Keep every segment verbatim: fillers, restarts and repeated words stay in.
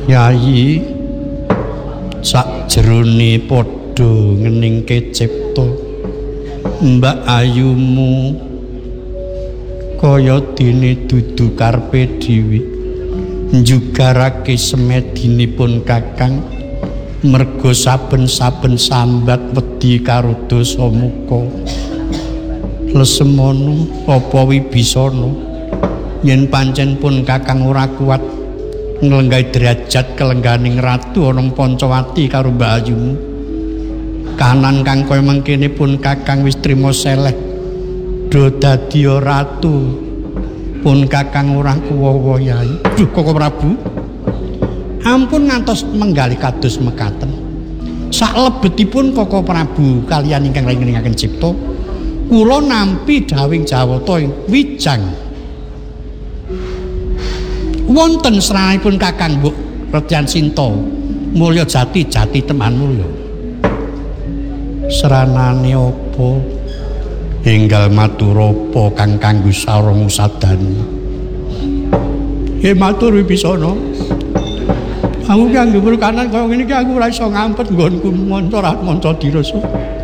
Yayi sak jerone padha ngeningke cipta Mbak ayumu kaya dene dudu karpe dhewe njugarake semedinipun kakang merga saben-saben sambat wedi karo dosa muka lesemono apa wibisana yen pancen pun kakang ora kuat nglenggahi derajat kelengganing ratu ana Pancawati karo Mbak Ayumu kanan kang kaya mengkene pun kakang wis trima seleh do dadi ratu pun kakang ora kuwawa Yai. Duh Koko Prabu ampun ngantos menggali kados mekaten saklebetipun Koko Prabu kaliyan ingkang ngeningaken cipta kula nampi dawing Jawata wijang wonten seranipun kakang Mbok Retyan Sinta mulya jati jati teman mulya seranane apa enggal matur apa kang kanggo sareng sadani he matur wibisana aku kang dhuwur kanan kaya ngene iki aku ora iso ngampet nggonku manca ra manca dirasa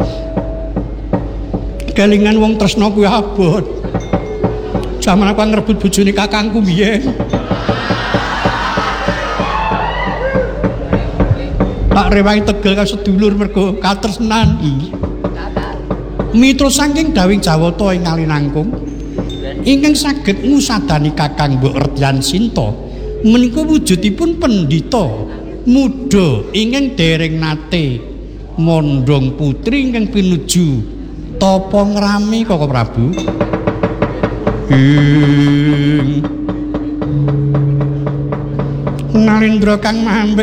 kelingan wong tresna kuwi abot jaman aku ngrebut bojone kakangku biyen tak rewangi tegel karo sedulur mergo katresnan mitra saking dawing Jawata ing Kalinangkung ingkang saged ngusadani kakang Mbok Retyan Sinta menika wujudipun pendhita muda ingkang dereng nate mondhong putri ingkang pinuju tapa ngrami Koko Prabu ing Nalindra kang Maha